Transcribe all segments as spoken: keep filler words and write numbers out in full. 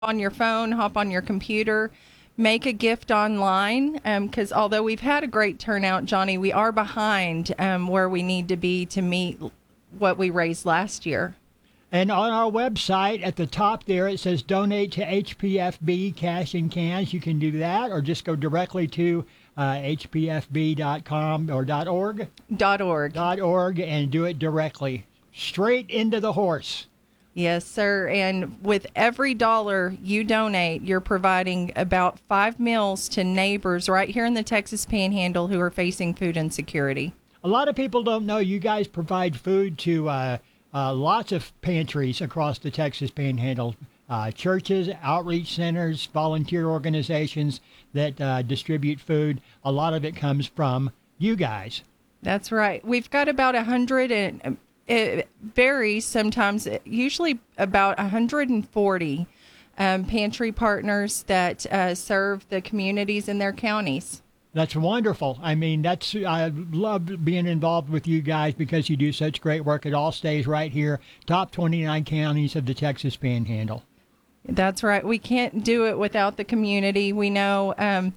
on your phone, hop on your computer, make a gift online. Because um, although we've had a great turnout, Johnny, we are behind um, where we need to be to meet what we raised last year. And on our website, at the top there, it says donate to H P F B Cash and Cans. You can do that, or just go directly to uh, H P F B dot com or .org. .org. .org and do it directly. Straight into the horse. Yes, sir. And with every dollar you donate, you're providing about five meals to neighbors right here in the Texas Panhandle who are facing food insecurity. A lot of people don't know you guys provide food to uh, uh, lots of pantries across the Texas Panhandle. Uh, churches, outreach centers, volunteer organizations that uh, distribute food. A lot of it comes from you guys. That's right. We've got about a hundred and it varies sometimes, usually about one hundred forty um, pantry partners that uh, serve the communities in their counties. That's wonderful. I mean, that's I love being involved with you guys because you do such great work. It all stays right here, top twenty-nine counties of the Texas Panhandle. That's right. We can't do it without the community. We know um,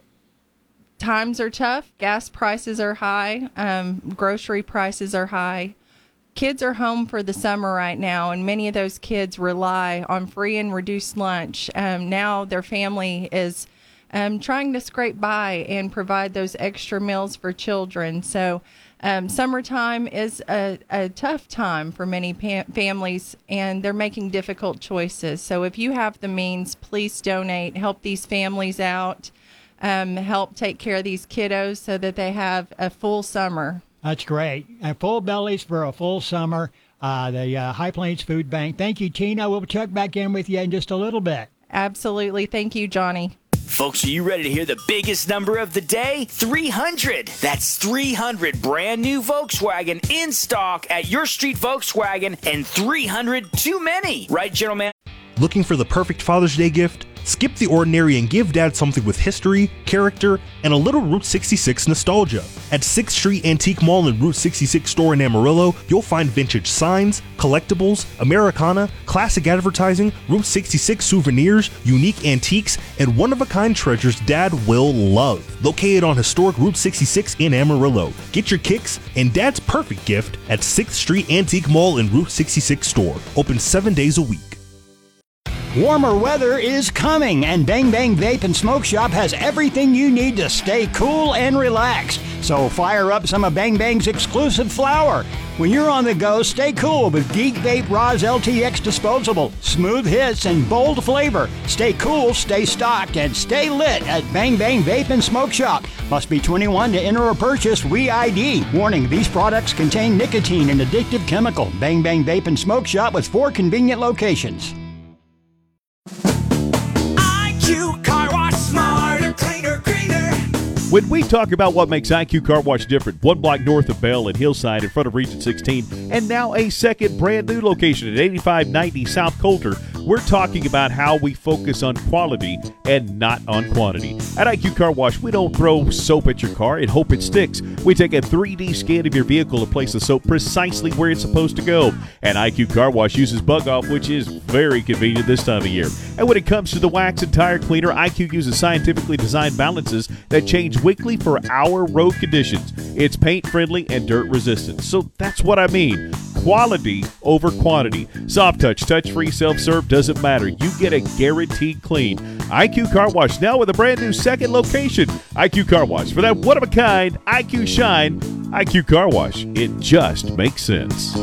times are tough. Gas prices are high. Um, grocery prices are high. Kids are home for the summer right now, and many of those kids rely on free and reduced lunch. Um, now their family is um, trying to scrape by and provide those extra meals for children. So um, summertime is a, a tough time for many pa- families, and they're making difficult choices. So if you have the means, please donate, help these families out, um, help take care of these kiddos so that they have a full summer. That's great. And full bellies for a full summer. Uh, the uh, High Plains Food Bank. Thank you, Tina. We'll check back in with you in just a little bit. Absolutely. Thank you, Johnny. Folks, are you ready to hear the biggest number of the day? three hundred. That's three hundred brand new Volkswagen in stock at your street Volkswagen, and three hundred too many. Right, gentlemen? Looking for the perfect Father's Day gift? Skip the ordinary and give Dad something with history, character, and a little Route sixty-six nostalgia. At sixth Street Antique Mall and Route sixty-six store in Amarillo, you'll find vintage signs, collectibles, Americana, classic advertising, Route sixty-six souvenirs, unique antiques, and one-of-a-kind treasures Dad will love. Located on historic Route sixty-six in Amarillo. Get your kicks and Dad's perfect gift at sixth Street Antique Mall and Route sixty-six store. Open seven days a week. Warmer weather is coming, and Bang Bang Vape and Smoke Shop has everything you need to stay cool and relaxed. So fire up some of Bang Bang's exclusive flower. When you're on the go, stay cool with Geek Vape Roz L T X Disposable. Smooth hits and bold flavor. Stay cool, stay stocked, and stay lit at Bang Bang Vape and Smoke Shop. Must be twenty-one to enter or purchase. We I D. Warning, these products contain nicotine and addictive chemical. Bang Bang Vape and Smoke Shop with four convenient locations. I Q Car Wash, smarter, cleaner, greener. When we talk about what makes I Q Car Wash different, one block north of Bell and Hillside in front of Region sixteen, and now a second brand new location at eighty-five ninety South Coulter, we're talking about how we focus on quality and not on quantity. At I Q Car Wash, we don't throw soap at your car and hope it sticks. We take a three D scan of your vehicle and place the soap precisely where it's supposed to go. And I Q Car Wash uses Bug Off, which is very convenient this time of year. And when it comes to the wax and tire cleaner, I Q uses scientifically designed balances that change weekly for our road conditions. It's paint friendly and dirt resistant. So that's what I mean. Quality over quantity. Soft touch, touch-free, self-serve, doesn't matter. You get a guaranteed clean. I Q Car Wash now with a brand new second location. I Q Car Wash. For that one-of-a-kind I Q shine, I Q Car Wash. It just makes sense.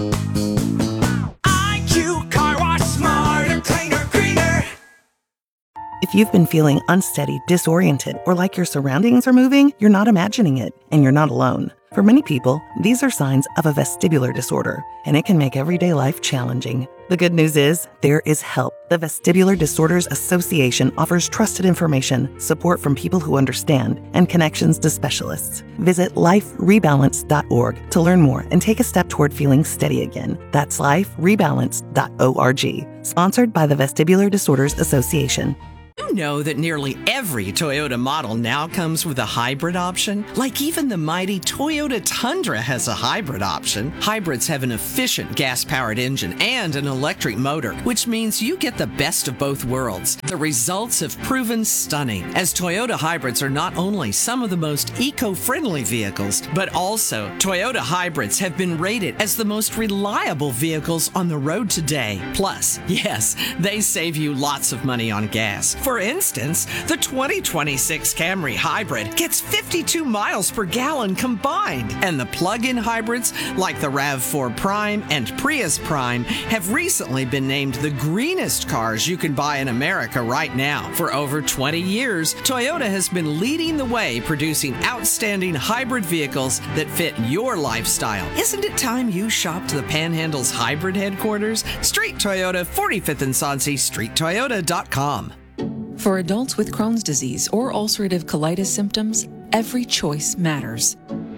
I Q Car Wash, smarter, cleaner, greener. If you've been feeling unsteady, disoriented, or like your surroundings are moving, you're not imagining it, and you're not alone. For many people, these are signs of a vestibular disorder, and it can make everyday life challenging. The good news is, there is help. The Vestibular Disorders Association offers trusted information, support from people who understand, and connections to specialists. Visit life rebalance dot org to learn more and take a step toward feeling steady again. That's life rebalance dot org. Sponsored by the Vestibular Disorders Association. You know that nearly every Toyota model now comes with a hybrid option? Like even the mighty Toyota Tundra has a hybrid option. Hybrids have an efficient gas-powered engine and an electric motor, which means you get the best of both worlds. The results have proven stunning, as Toyota hybrids are not only some of the most eco-friendly vehicles, but also Toyota hybrids have been rated as the most reliable vehicles on the road today. Plus, yes, they save you lots of money on gas. For instance, the twenty twenty-six Camry Hybrid gets fifty-two miles per gallon combined, and the plug-in hybrids like the RAV four Prime and Prius Prime have recently been named the greenest cars you can buy in America right now. For over twenty years, Toyota has been leading the way producing outstanding hybrid vehicles that fit your lifestyle. Isn't it time you shopped the Panhandle's hybrid headquarters? Street Toyota, forty-fifth and Sonse, street toyota dot com. For adults with Crohn's disease or ulcerative colitis symptoms, every choice matters.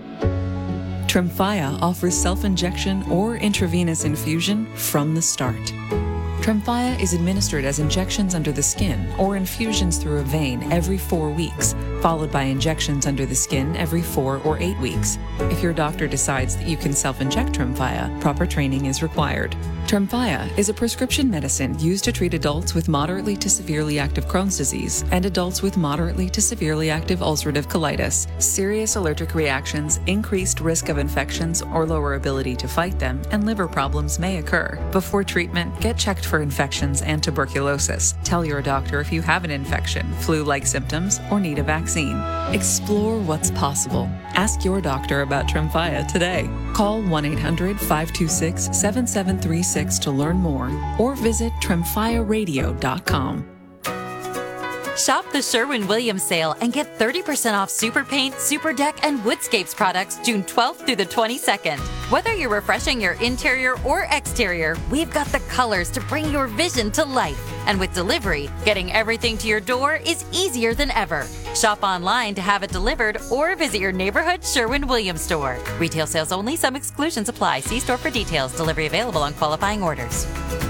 Tremfya offers self-injection or intravenous infusion from the start. Tremfya is administered as injections under the skin or infusions through a vein every four weeks, followed by injections under the skin every four or eight weeks. If your doctor decides that you can self-inject Tremfya, proper training is required. Tremfya is a prescription medicine used to treat adults with moderately to severely active Crohn's disease and adults with moderately to severely active ulcerative colitis. Serious allergic reactions, increased risk of infections or lower ability to fight them, and liver problems may occur. Before treatment, get checked for infections and tuberculosis. Tell your doctor if you have an infection, flu-like symptoms, or need a vaccine. Explore what's possible. Ask your doctor about Tremfya today. Call one eight hundred, five two six, seven seven three six to learn more or visit tremfya radio dot com. Shop the Sherwin-Williams sale and get thirty percent off Super Paint, Super Deck, and Woodscapes products June twelfth through the twenty-second. Whether you're refreshing your interior or exterior, we've got the colors to bring your vision to life. And with delivery, getting everything to your door is easier than ever. Shop online to have it delivered or visit your neighborhood Sherwin-Williams store. Retail sales only. Some exclusions apply. See store for details. Delivery available on qualifying orders.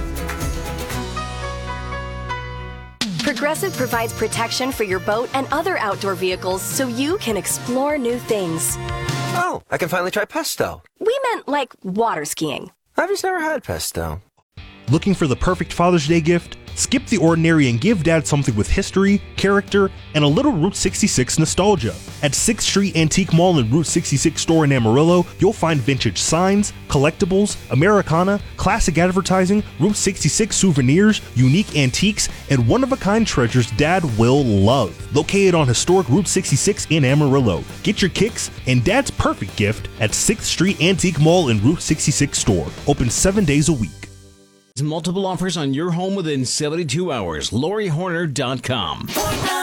Progressive provides protection for your boat and other outdoor vehicles so you can explore new things. Oh, I can finally try pesto. We meant like water skiing. I've just never had pesto. Looking for the perfect Father's Day gift? Skip the ordinary and give Dad something with history, character, and a little Route sixty-six nostalgia. At sixth Street Antique Mall and Route sixty-six store in Amarillo, you'll find vintage signs, collectibles, Americana, classic advertising, Route sixty-six souvenirs, unique antiques, and one-of-a-kind treasures Dad will love. Located on historic Route sixty-six in Amarillo. Get your kicks and Dad's perfect gift at sixth Street Antique Mall and Route sixty-six store. Open seven days a week. Multiple offers on your home within seventy-two hours. Lori Horner dot com.